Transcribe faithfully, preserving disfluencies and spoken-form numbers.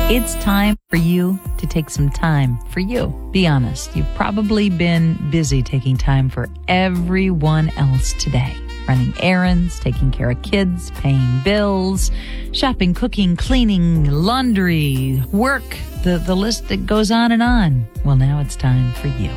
It's time for you to take some time for you. Be honest, you've probably been busy taking time for everyone else today. Running errands, taking care of kids, paying bills, shopping, cooking, cleaning, laundry, work, the, the list that goes on and on. Well, now it's time for you.